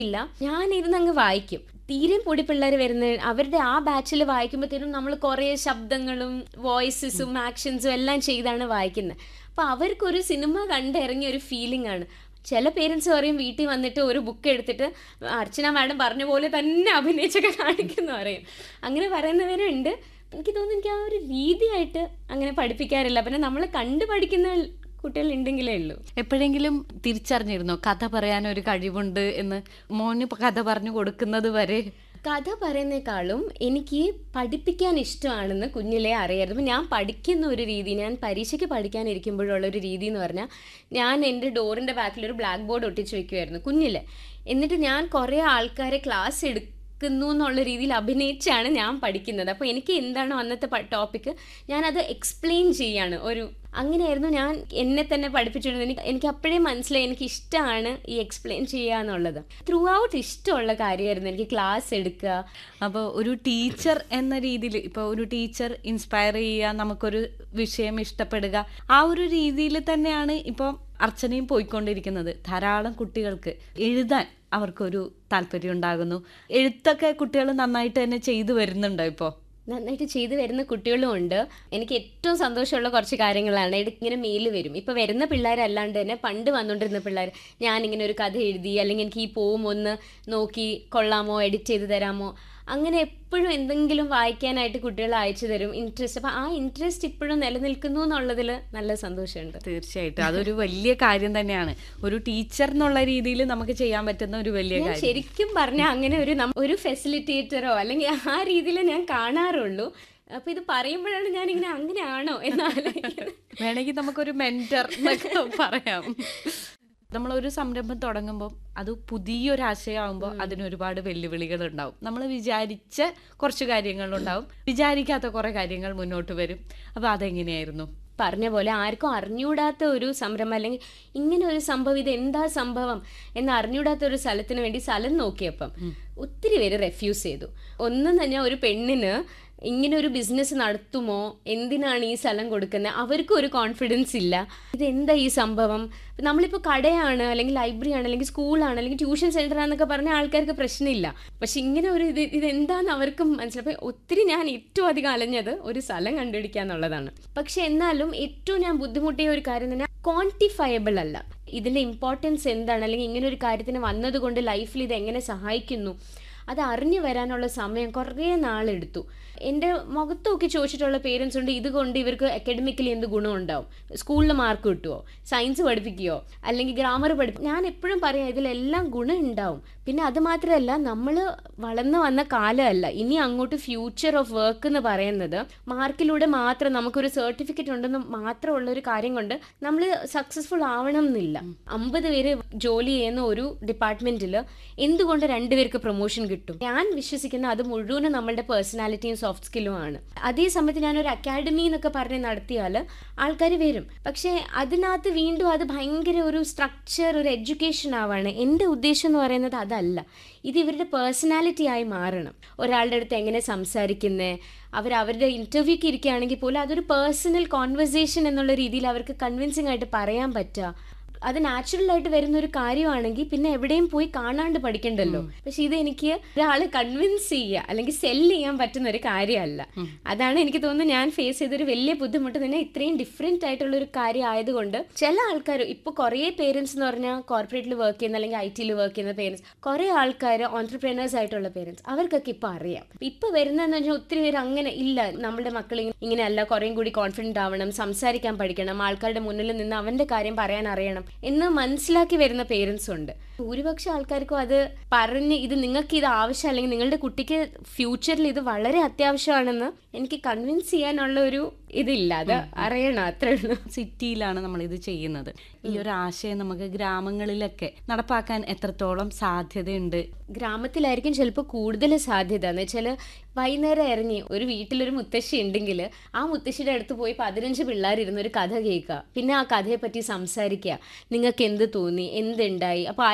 ഇല്ല, ഞാനിരുന്ന് അങ്ങ് വായിക്കും. തീരെ പൊടി പിള്ളേർ വരുന്ന അവരുടെ ആ ബാച്ചിൽ വായിക്കുമ്പോഴത്തേനും നമ്മൾ കുറേ ശബ്ദങ്ങളും വോയിസസും ആക്ഷൻസും എല്ലാം ചെയ്താണ് വായിക്കുന്നത്. അപ്പോൾ അവർക്കൊരു സിനിമ കണ്ടിറങ്ങിയ ഒരു ഫീലിംഗ് ആണ്. ചില പേരൻസ് പറയും വീട്ടിൽ വന്നിട്ട് ഒരു ബുക്ക് എടുത്തിട്ട് അർച്ചന മാഡം പറഞ്ഞ പോലെ തന്നെ അഭിനയിച്ചൊക്കെ കാണിക്കുന്നു പറയും. അങ്ങനെ പറയുന്നവരുണ്ട്. എനിക്ക് തോന്നുന്നു എനിക്ക് ആ ഒരു രീതിയായിട്ട് അങ്ങനെ പഠിപ്പിക്കാറില്ല. പിന്നെ നമ്മൾ കണ്ടു പഠിക്കുന്ന കുട്ടികൾ ഉണ്ടെങ്കിലേ ഉള്ളൂ. എപ്പോഴെങ്കിലും തിരിച്ചറിഞ്ഞിരുന്നോ കഥ പറയാൻ ഒരു കഴിവുണ്ട് എന്ന്? മോന് കഥ പറഞ്ഞു കൊടുക്കുന്നത് വരെ കഥ പറയുന്നേക്കാളും എനിക്ക് പഠിപ്പിക്കാൻ ഇഷ്ടമാണെന്ന് കുഞ്ഞിലേ അറിയായിരുന്നു. ഞാൻ പഠിക്കുന്ന ഒരു രീതി, ഞാൻ പരീക്ഷയ്ക്ക് പഠിക്കാനിരിക്കുമ്പോഴുള്ളൊരു രീതി എന്ന് പറഞ്ഞാൽ, ഞാൻ എൻ്റെ ഡോറിൻ്റെ ബാക്കിലൊരു ബ്ലാക്ക് ബോർഡ് ഒട്ടിച്ച് വെക്കുമായിരുന്നു കുഞ്ഞിലെ. എന്നിട്ട് ഞാൻ കുറേ ആൾക്കാരെ ക്ലാസ് എടുക്കുന്നു എന്നുള്ള രീതിയിൽ അഭിനയിച്ചാണ് ഞാൻ പഠിക്കുന്നത്. അപ്പോൾ എനിക്ക് എന്താണ് അന്നത്തെ ടോപ്പിക്ക് ഞാനത് എക്സ്പ്ലെയിൻ ചെയ്യാണ്. അങ്ങനെയായിരുന്നു ഞാൻ എന്നെ തന്നെ പഠിപ്പിച്ചിരുന്നത്. എനിക്ക് അപ്പോഴേ മനസ്സിലായി എനിക്ക് ഇഷ്ടമാണ് ഈ എക്സ്പ്ലെയിൻ ചെയ്യുക എന്നുള്ളത്. ത്രൂ ഔട്ട് ഇഷ്ടമുള്ള കാര്യമായിരുന്നു എനിക്ക് ക്ലാസ് എടുക്കുക. അപ്പോൾ ഒരു ടീച്ചർ എന്ന രീതിയിൽ, ഇപ്പോൾ ഒരു ടീച്ചർ ഇൻസ്പയർ ചെയ്യുക, നമുക്കൊരു വിഷയം ഇഷ്ടപ്പെടുക, ആ ഒരു രീതിയിൽ തന്നെയാണ് ഇപ്പോൾ അർച്ചനയും പോയിക്കൊണ്ടിരിക്കുന്നത്. ധാരാളം കുട്ടികൾക്ക് എഴുതാൻ അവർക്കൊരു താല്പര്യം ഉണ്ടാകുന്നു. എഴുത്തൊക്കെ കുട്ടികൾ നന്നായിട്ട് തന്നെ ചെയ്തു വരുന്നുണ്ടോ? ഇപ്പോൾ നന്നായിട്ട് ചെയ്തു വരുന്ന കുട്ടികളും ഉണ്ട്. എനിക്ക് ഏറ്റവും സന്തോഷമുള്ള കുറച്ച് കാര്യങ്ങളാണ്. ഇങ്ങനെ മെയിൽ വരും. ഇപ്പോൾ വരുന്ന പിള്ളേരല്ലാണ്ട് തന്നെ പണ്ട് വന്നുകൊണ്ടിരുന്ന പിള്ളേർ, ഞാനിങ്ങനെ ഒരു കഥ എഴുതി, അല്ലെങ്കിൽ എനിക്ക് ഈ പോം ഒന്ന് നോക്കി കൊള്ളാമോ, എഡിറ്റ് ചെയ്ത് തരാമോ, അങ്ങനെ എപ്പോഴും എന്തെങ്കിലും വായിക്കാനായിട്ട് കുട്ടികൾ അയച്ചു തരും. ഇൻട്രസ്റ്റ്. അപ്പം ആ ഇൻട്രസ്റ്റ് ഇപ്പോഴും നിലനിൽക്കുന്നു എന്നുള്ളതിൽ നല്ല സന്തോഷമുണ്ട്. തീർച്ചയായിട്ടും അതൊരു വലിയ കാര്യം തന്നെയാണ്. ഒരു ടീച്ചർ എന്നുള്ള രീതിയിൽ നമുക്ക് ചെയ്യാൻ പറ്റുന്ന ഒരു വലിയ കാര്യം. ശരിക്കും പറഞ്ഞാൽ അങ്ങനെ ഒരു ഫെസിലിറ്റേറ്ററോ അല്ലെങ്കിൽ ആ രീതിയിൽ ഞാൻ കാണാറുള്ളൂ. അപ്പൊ ഇത് പറയുമ്പോഴാണ് ഞാനിങ്ങനെ അങ്ങനെയാണോ എന്നാലോചിക്കുന്നത്. വേണമെങ്കിൽ നമുക്കൊരു മെന്റർ എന്നൊക്കെ പറയാം. നമ്മളൊരു സംരംഭം തുടങ്ങുമ്പോൾ അത് പുതിയൊരാശയമാകുമ്പോൾ അതിന് ഒരുപാട് വെല്ലുവിളികൾ ഉണ്ടാവും. നമ്മൾ വിചാരിച്ച കുറച്ച് കാര്യങ്ങളുണ്ടാവും, വിചാരിക്കാത്ത കുറേ കാര്യങ്ങൾ മുന്നോട്ട് വരും. അപ്പോൾ അതെങ്ങനെയായിരുന്നു? പറഞ്ഞ പോലെ ആർക്കും അറിഞ്ഞൂടാത്ത ഒരു സംരംഭം, അല്ലെങ്കിൽ ഇങ്ങനെ ഒരു സംഭവം, ഇത് എന്താ സംഭവം എന്ന് അറിഞ്ഞൂടാത്ത ഒരു സ്ഥലത്തിന് വേണ്ടി സ്ഥലം നോക്കിയപ്പം ഒത്തിരി പേര് റെഫ്യൂസ് ചെയ്തു. ഒന്നും തന്നെ ഒരു പെണ്ണിന് ഇങ്ങനെ ഒരു ബിസിനസ് നടത്തുമോ, എന്തിനാണ് ഈ സ്ഥലം കൊടുക്കുന്നത്, അവർക്കും ഒരു കോൺഫിഡൻസ് ഇല്ല. ഇതെന്താ ഈ സംഭവം? നമ്മളിപ്പോൾ കടയാണ്, അല്ലെങ്കിൽ ലൈബ്രറി ആണ്, അല്ലെങ്കിൽ സ്കൂളാണ്, അല്ലെങ്കിൽ ട്യൂഷൻ സെൻ്റർ ആണെന്നൊക്കെ പറഞ്ഞാൽ ആൾക്കാർക്ക് പ്രശ്നമില്ല. പക്ഷെ ഇങ്ങനെ ഒരു ഇതെന്താന്ന് അവർക്കും മനസ്സിലായി. ഒത്തിരി ഞാൻ ഏറ്റവും അധികം അലഞ്ഞത് ഒരു സ്ഥലം കണ്ടുപിടിക്കുക എന്നുള്ളതാണ്. പക്ഷെ എന്നാലും ഏറ്റവും ഞാൻ ബുദ്ധിമുട്ടിയ ഒരു കാര്യം തന്നെ ക്വാണ്ടിഫയബിൾ അല്ല. ഇതിൻ്റെ ഇമ്പോർട്ടൻസ് എന്താണ്, അല്ലെങ്കിൽ ഇങ്ങനെ ഒരു കാര്യത്തിന് വന്നതുകൊണ്ട് ലൈഫിൽ ഇത് എങ്ങനെ സഹായിക്കുന്നു, അത് അറിഞ്ഞു വരാനുള്ള സമയം കുറേ നാളെടുത്തു. എൻ്റെ മുഖത്ത് നോക്കി ചോദിച്ചിട്ടുള്ള പേരൻസ് ഉണ്ട്, ഇതുകൊണ്ട് ഇവർക്ക് അക്കാഡമിക്കലി എന്ത് ഗുണം ഉണ്ടാവും, സ്കൂളിൽ മാർക്ക് കിട്ടുമോ, സയൻസ് പഠിപ്പിക്കുകയോ, അല്ലെങ്കിൽ ഗ്രാമർ ഞാൻ എപ്പോഴും പറയാം ഇതിലെല്ലാം ഗുണം ഉണ്ടാവും. പിന്നെ അത് മാത്രമല്ല, നമ്മൾ വളർന്നു വന്ന കാലമല്ല, ഇനി അങ്ങോട്ട് ഫ്യൂച്ചർ ഓഫ് വർക്ക് എന്ന് പറയുന്നത് മാർക്കിലൂടെ മാത്രം നമുക്കൊരു സർട്ടിഫിക്കറ്റ് ഉണ്ടെന്ന് മാത്രമുള്ളൊരു കാര്യം കൊണ്ട് നമ്മൾ സക്സസ്ഫുൾ ആവണം എന്നില്ല. 50 പേര് ജോലി ചെയ്യുന്ന ഒരു ഡിപ്പാർട്ട്മെൻറ്റിൽ എന്തുകൊണ്ട് 2 പേർക്ക് പ്രൊമോഷൻ കിട്ടും? ഞാൻ വിശ്വസിക്കുന്ന അത് മുഴുവനും നമ്മളുടെ പേഴ്സണാലിറ്റിയും സോഫ്റ്റ് സ്കില്ലും ആണ്. അതേ സമയത്ത് ഞാനൊരു അക്കാഡമി എന്നൊക്കെ പറഞ്ഞ് നടത്തിയാൽ ആൾക്കാർ വരും. പക്ഷേ അതിനകത്ത് വീണ്ടും അത് ഭയങ്കര ഒരു സ്ട്രക്ചർ, ഒരു എഡ്യൂക്കേഷൻ ആവാണ്. എൻ്റെ ഉദ്ദേശം എന്ന് പറയുന്നത് അതല്ല. ഇത് ഇവരുടെ പേഴ്സണാലിറ്റി ആയി മാറണം. ഒരാളുടെ അടുത്ത് എങ്ങനെ സംസാരിക്കുന്നത്, അവരുടെ ഇൻ്റർവ്യൂക്ക് ഇരിക്കുകയാണെങ്കിൽ പോലും അതൊരു പേഴ്സണൽ കോൺവെർസേഷൻ എന്നുള്ള രീതിയിൽ അവർക്ക് കൺവിൻസിങ് ആയിട്ട് പറയാൻ പറ്റുക. അത് നാച്ചുറലായിട്ട് വരുന്ന ഒരു കാര്യമാണെങ്കിൽ പിന്നെ എവിടെയും പോയി കാണാണ്ട് പഠിക്കണ്ടല്ലോ. പക്ഷെ ഇത് എനിക്ക് ഒരാളെ കൺവിൻസ് ചെയ്യുക അല്ലെങ്കിൽ സെല് ചെയ്യാൻ പറ്റുന്ന ഒരു കാര്യമല്ല. അതാണ് എനിക്ക് തോന്നുന്നത് ഞാൻ ഫേസ് ചെയ്തൊരു വലിയ ബുദ്ധിമുട്ട് തന്നെ. ഇത്രയും ഡിഫറെൻ്റ് ആയിട്ടുള്ളൊരു കാര്യം ആയതുകൊണ്ട് ചില ആൾക്കാർ, ഇപ്പോൾ കുറേ പേരൻസ് എന്ന് പറഞ്ഞാൽ കോർപ്പറേറ്റിൽ വർക്ക് ചെയ്യുന്ന അല്ലെങ്കിൽ IT-യിൽ വർക്ക് ചെയ്യുന്ന പേരൻസ്, കുറേ ആൾക്കാർ ഓൺട്രപ്രനേഴ്സ് ആയിട്ടുള്ള പേരൻസ്, അവർക്കൊക്കെ ഇപ്പോൾ അറിയാം. ഇപ്പോൾ വരുന്നതെന്ന് പറഞ്ഞാൽ ഒത്തിരി പേര് അങ്ങനെ ഇല്ല, നമ്മുടെ മക്കൾ ഇങ്ങനെയല്ല, കുറേയും കൂടി കോൺഫിഡൻ്റ് ആവണം, സംസാരിക്കാൻ പഠിക്കണം, ആൾക്കാരുടെ മുന്നിൽ നിന്ന് അവൻ്റെ കാര്യം പറയാൻ അറിയണം എന്ന് മനസ്സിലാക്കി വരുന്ന പേരൻസും ഉണ്ട്. ഭൂരിപക്ഷം ആൾക്കാർക്കും അത് പറഞ്ഞ് ഇത് നിങ്ങൾക്ക് ഇത് ആവശ്യം, അല്ലെങ്കിൽ നിങ്ങളുടെ കുട്ടിക്ക് ഫ്യൂച്ചറിൽ ഇത് വളരെ അത്യാവശ്യമാണെന്ന് എനിക്ക് കൺവിൻസ് ചെയ്യാനുള്ള ഒരു ഇതില്ല. അത് അറിയണം, അത്രേ ഉള്ളൂ. സിറ്റിയിലാണ് നമ്മളിത് ചെയ്യുന്നത്. ഈ ഒരു ആശയം നമുക്ക് ഗ്രാമങ്ങളിലൊക്കെ നടപ്പാക്കാൻ എത്രത്തോളം സാധ്യതയുണ്ട്? ഗ്രാമത്തിലായിരിക്കും ചിലപ്പോൾ കൂടുതൽ സാധ്യത. എന്ന് വെച്ചാൽ വൈകുന്നേരം ഇറങ്ങി ഒരു വീട്ടിലൊരു മുത്തശ്ശി ഉണ്ടെങ്കിൽ ആ മുത്തശ്ശിയുടെ അടുത്ത് പോയി 15 പിള്ളേരിരുന്ന് ഒരു കഥ കേൾക്കുക, പിന്നെ ആ കഥയെ പറ്റി സംസാരിക്കുക, നിങ്ങൾക്ക് എന്ത് തോന്നി, എന്തുണ്ടായി, അപ്പോൾ ആരെങ്കിലും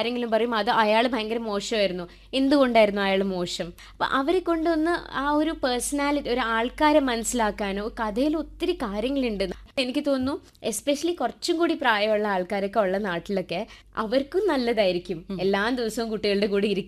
ആരെങ്കിലും പറയും അത് അയാൾ ഭയങ്കര മോശമായിരുന്നു, എന്തുകൊണ്ടായിരുന്നു അയാൾ മോശം. അപ്പം അവരെ കൊണ്ടൊന്ന് ആ ഒരു പേഴ്സണാലിറ്റി, ഒരു ആൾക്കാരെ മനസ്സിലാക്കാനോ, കഥയിൽ ഒത്തിരി കാര്യങ്ങളുണ്ട്. എനിക്ക് തോന്നുന്നു എസ്പെഷ്യലി കുറച്ചും കൂടി പ്രായമുള്ള ആൾക്കാരൊക്കെ ഉള്ള നാട്ടിലൊക്കെ അവർക്കും നല്ലതായിരിക്കും എല്ലാ ദിവസവും കുട്ടികളുടെ കൂടെ